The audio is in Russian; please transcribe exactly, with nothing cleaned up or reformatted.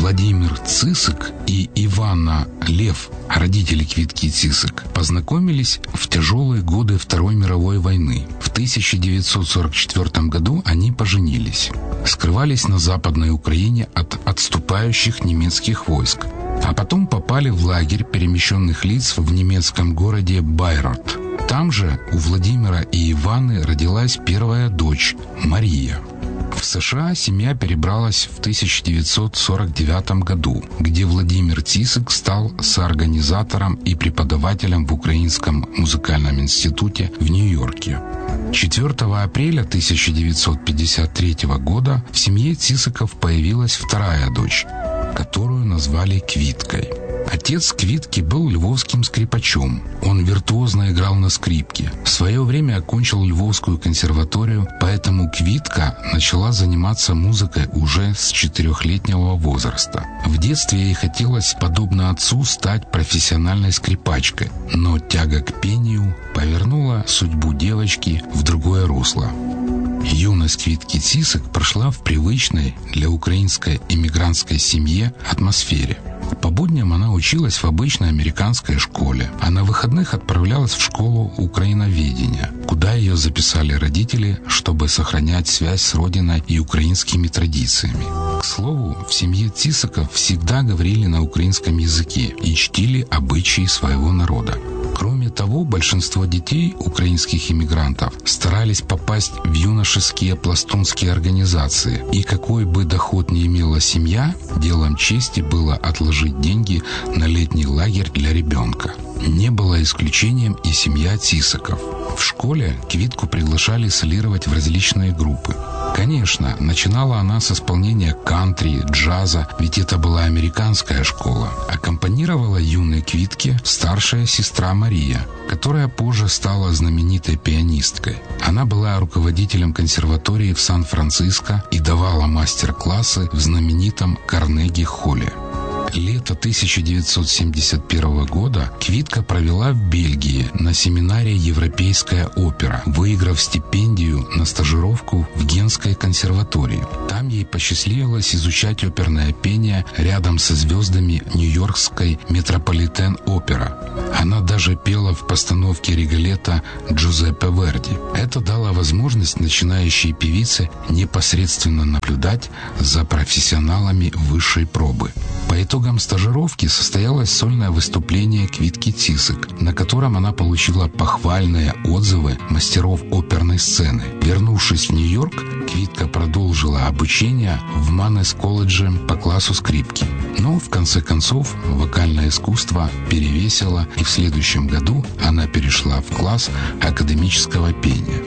Владимир Цисик и Иванна Лев, родители Квитки Цисик, познакомились в тяжелые годы Второй мировой войны. В тысяча девятьсот сорок четвёртом году они поженились. Скрывались на Западной Украине от отступающих немецких войск, а потом попали в лагерь перемещенных лиц в немецком городе Байрат. Там же у Владимира и Иваны родилась первая дочь Мария. В США семья перебралась в тысяча девятьсот сорок девятом году, где Владимир Цисик стал соорганизатором и преподавателем в Украинском музыкальном институте в Нью-Йорке. четвёртого апреля тысяча девятьсот пятьдесят третьего года в семье Цисиков появилась вторая дочь, которую назвали Квиткой. Отец Квитки был львовским скрипачом. Он виртуозно играл на скрипке. В свое время окончил Львовскую консерваторию, поэтому Квитка начала заниматься музыкой уже с четырехлетнего возраста. В детстве ей хотелось, подобно отцу, стать профессиональной скрипачкой, но тяга к пению повернула судьбу девочки в другое русло. Юность Квитки Цисик прошла в привычной для украинской эмигрантской семье атмосфере. По будням она училась в обычной американской школе, а на выходных отправлялась в школу украиноведения, куда ее записали родители, чтобы сохранять связь с родиной и украинскими традициями. К слову, в семье Цисиков всегда говорили на украинском языке и чтили обычаи своего народа. Кроме того, большинство детей украинских иммигрантов старались попасть в юношеские пластунские организации, и какой бы доход ни имела семья, делом чести было отложить деньги на летний лагерь для ребенка. Не было исключением и семья Цисиков. В школе Квитку приглашали солировать в различные группы. Конечно, начинала она с исполнения кантри, джаза, ведь это была американская школа. Аккомпанировала юной Квитке старшая сестра Мария, которая позже стала знаменитой пианисткой. Она была руководителем консерватории в Сан-Франциско и давала мастер-классы в знаменитом Карнеги-холле. Лето тысяча девятьсот семьдесят первого года Квитка провела в Бельгии на семинаре «Европейская опера», выиграв стипендию на стажировку в Генской консерватории. Там ей посчастливилось изучать оперное пение рядом со звездами Нью-Йоркской Метрополитен-опера. Она даже пела в постановке Риголетто Джузеппе Верди. Это дало возможность начинающей певице непосредственно наблюдать за профессионалами высшей пробы. По итогам стажировки состоялось сольное выступление Квитки Цисик, на котором она получила похвальные отзывы мастеров оперной сцены. Вернувшись в Нью-Йорк, Квитка продолжила обучение в Маннес-колледже по классу скрипки. Но, в конце концов, вокальное искусство перевесило, и в следующем году она перешла в класс академического пения.